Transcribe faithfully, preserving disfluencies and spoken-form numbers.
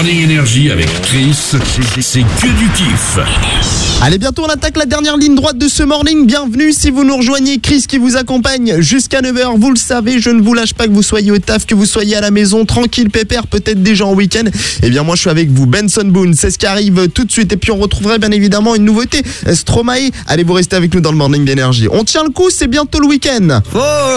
Morning Énergie avec Chris, c'est, c'est que du kiff. Allez, bientôt on attaque la dernière ligne droite de ce morning. Bienvenue si vous nous rejoignez, Chris qui vous accompagne jusqu'à neuf heures. Vous le savez, je ne vous lâche pas, que vous soyez au taf, que vous soyez à la maison, tranquille, pépère, peut-être déjà en week-end. Eh bien moi je suis avec vous, Benson Boone, c'est ce qui arrive tout de suite. Et puis on retrouverait bien évidemment une nouveauté, Stromae. Allez, vous restez avec nous dans le morning d'énergie. On tient le coup, c'est bientôt le week-end. Oh